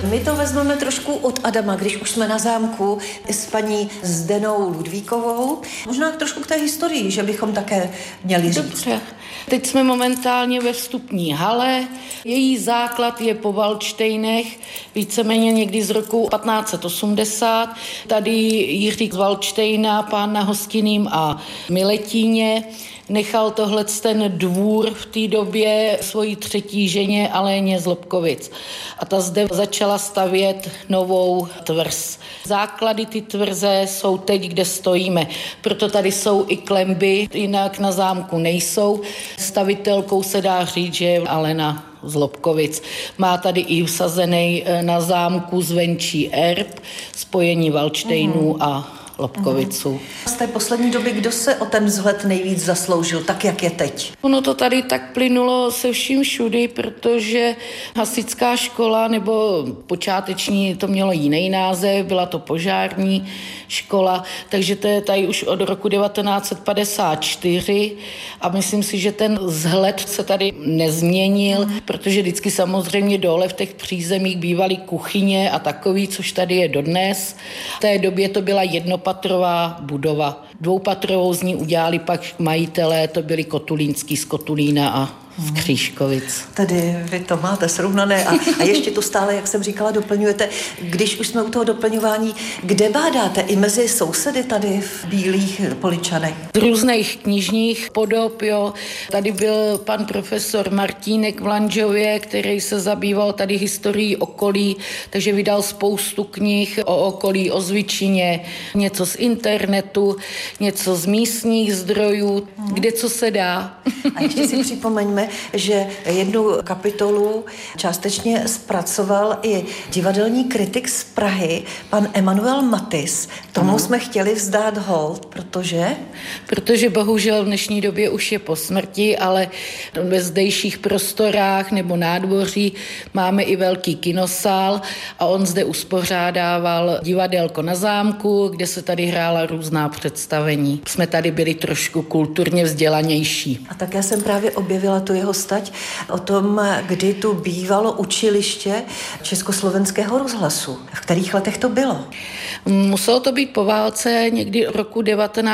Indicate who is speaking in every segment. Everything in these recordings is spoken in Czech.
Speaker 1: My to vezmeme trošku od Adama, když už jsme na zámku s paní Zdenou Ludvíkovou. Možná trošku k té historii, že bychom také měli říct.
Speaker 2: Dobře. Teď jsme momentálně ve vstupní hale. Její základ je po Valdštejnech, víceméně někdy z roku 1580. Tady Jiří z Valdštejna, pán na Hostinným a Miletíně, nechal ten dvůr v té době svojí třetí ženě Aléně z Lobkovic. A ta zde začala stavět novou tvrz. Základy ty tvrze jsou teď, kde stojíme. Proto tady jsou i klemby, jinak na zámku nejsou. Stavitelkou se dá říct, že je Alena z Lobkovic. Má tady i vsazený na zámku zvenčí erb, spojení Valdštejnů a Lobkoviců.
Speaker 1: Z té poslední doby, kdo se o ten vzhled nejvíc zasloužil, tak jak je teď?
Speaker 2: Ono to tady tak plynulo se vším všudy, protože hasičská škola, nebo počáteční, to mělo jiný název, byla to požární škola, takže to je tady už od roku 1954 a myslím si, že ten vzhled se tady nezměnil, protože vždycky samozřejmě dole v těch přízemích bývaly kuchyně a takový, což tady je dodnes. V té době to byla jednopatrová budova. Dvoupatrovou z ní udělali pak majitelé, to byli Kotulínský z Kotulína a z Křížkovic.
Speaker 1: Tady vy to máte srovnané a ještě to stále, jak jsem říkala, doplňujete. Když už jsme u toho doplňování, kde bádáte i mezi sousedy tady v Bílých Poličanech?
Speaker 2: Z různých knižních podob, jo. Tady byl pan profesor Martínek v Lanžově, který se zabýval tady historií okolí, takže vydal spoustu knih o okolí, o Zvičině, něco z internetu, něco z místních zdrojů, kde co se dá.
Speaker 1: A ještě si připomeňme, že jednu kapitolu částečně zpracoval i divadelní kritik z Prahy, pan Emanuel Matis. Tomu jsme chtěli vzdát hold, protože
Speaker 2: bohužel v dnešní době už je po smrti, ale ve zdejších prostorách nebo nádvoří máme i velký kinosál a on zde uspořádával divadelko na zámku, kde se tady hrála různá představení. Jsme tady byli trošku kulturně vzdělanější.
Speaker 1: A také jsem právě objevila tu jeho stať o tom, kdy tu bývalo učiliště Československého rozhlasu. V kterých letech to bylo?
Speaker 2: Muselo to být po válce někdy roku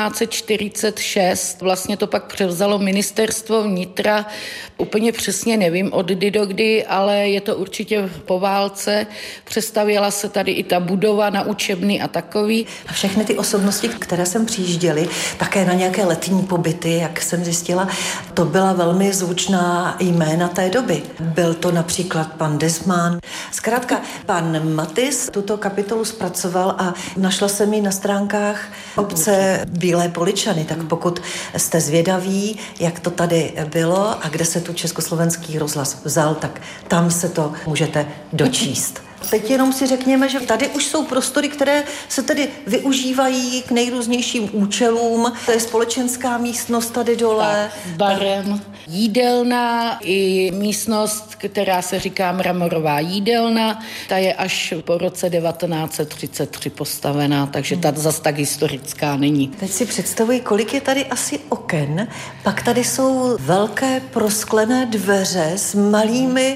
Speaker 2: 1946. Vlastně to pak převzalo ministerstvo vnitra. Úplně přesně nevím od kdy do kdy, ale je to určitě po válce. Přestavěla se tady i ta budova na učebny a takový.
Speaker 1: A všechny ty osobnosti, které sem přijížděly, také na nějaké letní pobyty, jak jsem zjistila, to byla velmi zvučná jména té doby. Byl to například pan Desman. Zkrátka, pan Matis tuto kapitolu zpracoval a našla jsem ji na stránkách obce Bílé Poličany. Tak pokud jste zvědaví, jak to tady bylo a kde se tu Československý rozhlas vzal, tak tam se to můžete dočíst. Teď jenom si řekněme, že tady už jsou prostory, které se tedy využívají k nejrůznějším účelům. To je společenská místnost tady dole.
Speaker 2: Tak, barem, jídelna i místnost, která se říká Mramorová jídelna. Ta je až po roce 1933 postavená, takže ta zas tak historická není.
Speaker 1: Teď si představuji, kolik je tady asi oken. Pak tady jsou velké prosklené dveře s malými...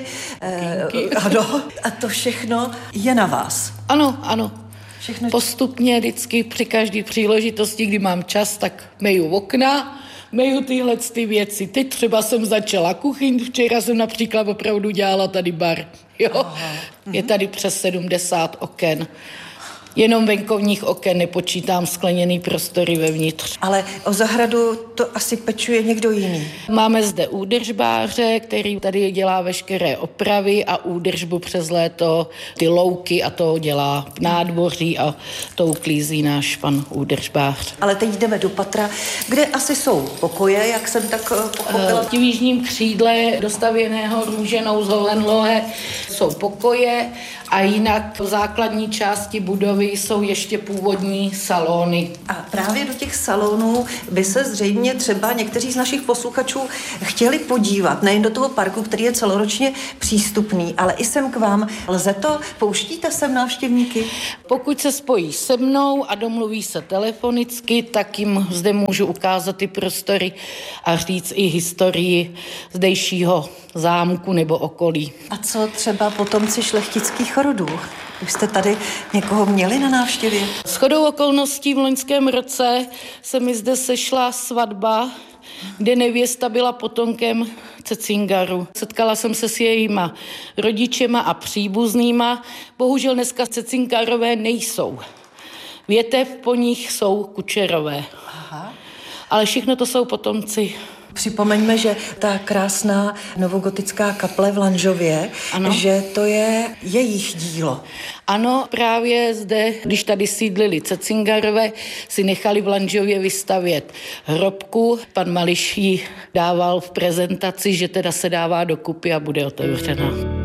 Speaker 1: ano, a to všechno je na vás.
Speaker 2: Ano. Všechno... Postupně vždycky při každé příležitosti, kdy mám čas, tak meju okna, meju tyhle věci. Teď třeba jsem začala kuchyň, včera jsem například opravdu dělala tady bar. Jo? Je tady přes 70 oken. Jenom venkovních oken, nepočítám skleněný prostory vevnitř.
Speaker 1: Ale o zahradu to asi pečuje někdo jiný.
Speaker 2: Máme zde údržbáře, který tady dělá veškeré opravy a údržbu přes léto, ty louky a to dělá v nádvoří a to uklízí náš pan údržbář.
Speaker 1: Ale teď jdeme do patra, kde asi jsou pokoje, jak jsem tak pochopila.
Speaker 2: V jižním křídle dostavěného růženou z Hohenlohe jsou pokoje a jinak v základní části budovy Lanžovy jsou ještě původní salony.
Speaker 1: A právě do těch salonů by se zřejmě třeba někteří z našich posluchačů chtěli podívat, nejen do toho parku, který je celoročně přístupný, ale i sem k vám. Lze to? Pouštíte sem návštěvníky?
Speaker 2: Pokud se spojí se mnou a domluví se telefonicky, tak jim zde můžu ukázat ty prostory a říct i historii zdejšího zámku nebo okolí.
Speaker 1: A co třeba potomci šlechtických rodů? Už jste tady někoho měli na návštěvě?
Speaker 2: Shodou okolností v loňském roce se mi zde sešla svatba, kde nevěsta byla potomkem Cecingaru. Setkala jsem se s jejíma rodičema a příbuznýma. Bohužel dneska Cecingarové nejsou. Větev po nich jsou Kučerové.
Speaker 1: Aha.
Speaker 2: Ale všechno to jsou potomci.
Speaker 1: Připomeňme, že ta krásná novogotická kaple v Lanžově,
Speaker 2: ano.
Speaker 1: Že to je jejich dílo.
Speaker 2: Ano, právě zde, když tady sídlili Cecingarové, si nechali v Lanžově vystavět hrobku. Pan Mališ ji dával v prezentaci, že teda se dává dokupy a bude otevřena.